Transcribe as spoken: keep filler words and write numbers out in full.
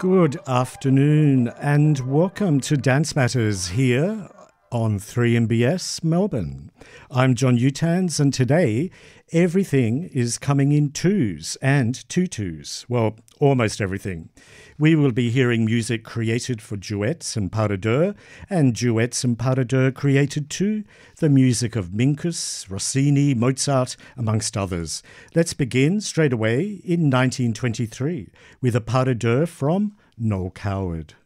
Good afternoon and welcome to Dance Matters here on three M B S Melbourne. I'm John Utans and today everything is coming in twos and tutus. Well, almost everything. We will be hearing music created for duets and pas de deux, and duets and pas de deux created too, the music of Minkus, Rossini, Mozart, amongst others. Let's begin straight away in nineteen twenty-three with a pas de deux from Noel Coward.